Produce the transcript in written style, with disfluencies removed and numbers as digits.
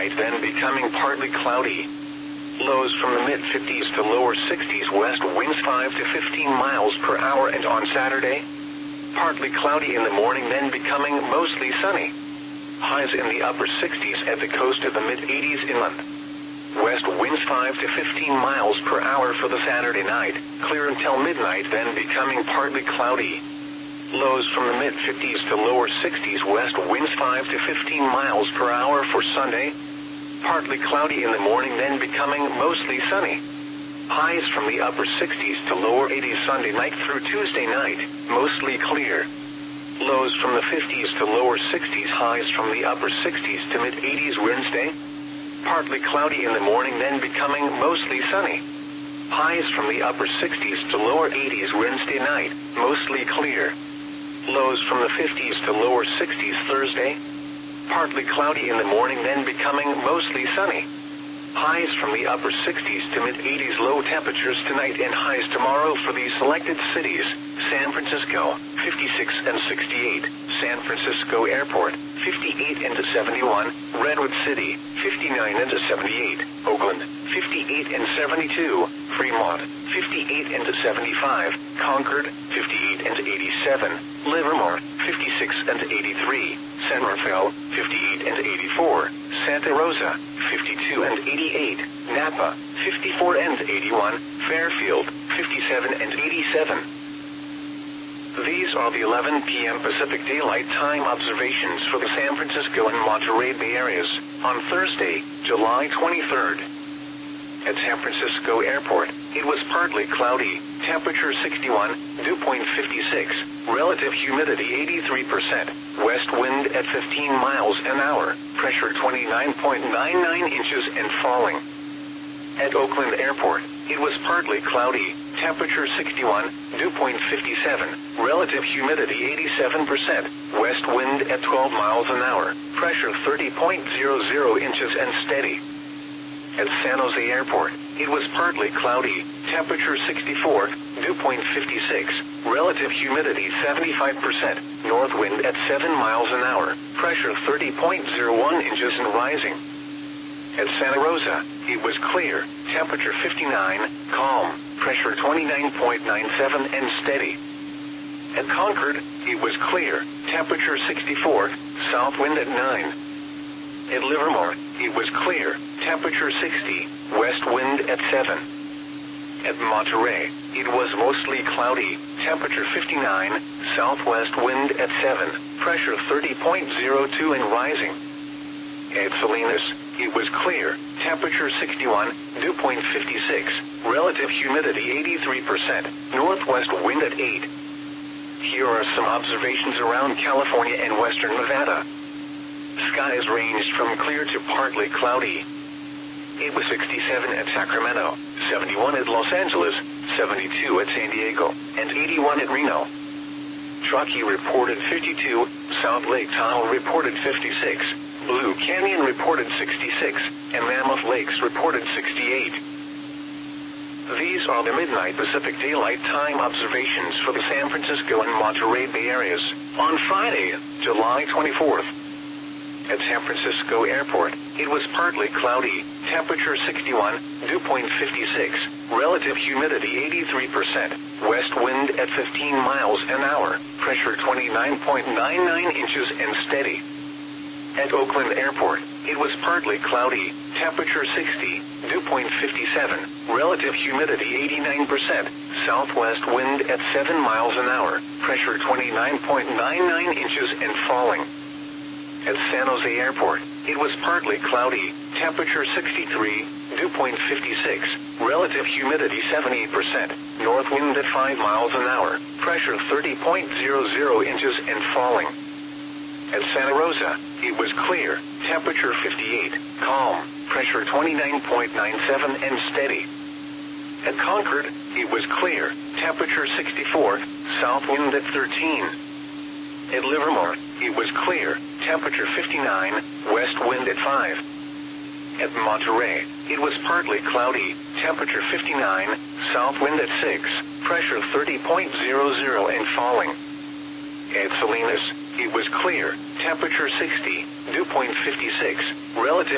midnight, then becoming partly cloudy. Lows from the mid-50s to lower 60s, west winds 5 to 15 miles per hour, and on Saturday, partly cloudy in the morning, then becoming mostly sunny. Highs in the upper 60s at the coast of the mid-80s inland. West winds 5 to 15 miles per hour for the Saturday night, clear until midnight, then becoming partly cloudy. Lows from the mid-50s to lower 60s, west winds 5 to 15 miles per hour for Sunday. Partly cloudy in the morning, then becoming mostly sunny. Highs from the upper 60s to lower 80s Sunday night through Tuesday night, mostly clear. Lows from the 50s to lower 60s, highs from the upper 60s to mid-80s Wednesday. Partly cloudy in the morning, then becoming mostly sunny. Highs from the upper 60s to lower 80s Wednesday night, mostly clear. Lows from the 50s to lower 60s Thursday. Partly cloudy in the morning, then becoming mostly sunny. Highs from the upper 60s to mid-80s, low temperatures tonight and highs tomorrow for these selected cities: San Francisco, 56 and 68, San Francisco Airport, 58 and 71, Redwood City, 59 and 78, Oakland, 58 and 72, Fremont, 58 and 75, Concord, 58 and 87, Livermore, 56 and 83, San Rafael, 58 and 84, Santa Rosa, 52 and 88, Napa, 54 and 81, Fairfield, 57 and 87. These are the 11 p.m. Pacific Daylight Time observations for the San Francisco and Monterey Bay areas on Thursday, July 23rd. At San Francisco Airport, it was partly cloudy, temperature 61, dew point 56, relative humidity 83%, west wind at 15 miles an hour, pressure 29.99 inches and falling. At Oakland Airport, it was partly cloudy, temperature 61, dew point 57, relative humidity 87%, west wind at 12 miles an hour, pressure 30.00 inches and steady. At San Jose Airport, it was partly cloudy, temperature 64, dew point 56, relative humidity 75%, north wind at 7 miles an hour, pressure 30.01 inches and rising. At Santa Rosa, it was clear, temperature 59, calm, pressure 29.97 and steady. At Concord, it was clear, temperature 64, south wind at 9. At Livermore, it was clear, temperature 60, west wind at 7. At Monterey, it was mostly cloudy, temperature 59, southwest wind at 7, pressure 30.02 and rising. At Salinas, it was clear, temperature 61, dew point 56, relative humidity 83%, northwest wind at 8. Here are some observations around California and western Nevada. Skies ranged from clear to partly cloudy. It was 67 at Sacramento, 71 at Los Angeles, 72 at San Diego, and 81 at Reno. Truckee reported 52, South Lake Tahoe reported 56, Blue Canyon reported 66, and Mammoth Lakes reported 68. These are the midnight Pacific Daylight Time observations for the San Francisco and Monterey Bay areas on Friday, July 24th. At San Francisco Airport, it was partly cloudy, temperature 61, dew point 56, relative humidity 83%, west wind at 15 miles an hour, pressure 29.99 inches and steady. At Oakland Airport, it was partly cloudy, temperature 60, dew point 57, relative humidity 89%, southwest wind at 7 miles an hour, pressure 29.99 inches and falling. At San Jose Airport, it was partly cloudy, temperature 63, dew point 56, relative humidity 78%, north wind at 5 miles an hour, pressure 30.00 inches and falling. At Santa Rosa, it was clear, temperature 58, calm, pressure 29.97 and steady. At Concord, it was clear, temperature 64, south wind at 13. At Livermore, it was clear, temperature 59, west wind at 5. At Monterey, it was partly cloudy, temperature 59, south wind at 6, pressure 30.00 and falling. At Salinas, it was clear, temperature 60, dew point 56, relative